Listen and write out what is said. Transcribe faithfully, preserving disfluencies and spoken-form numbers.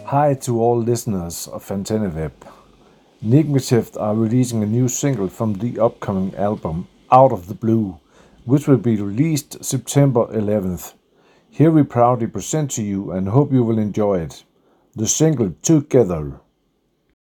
Hi to all listeners of AntennaWeb. Nigmative are releasing a new single from the upcoming album Out of the Blue, which will be released September eleventh. Here we proudly present to you and hope you will enjoy it. The single Together.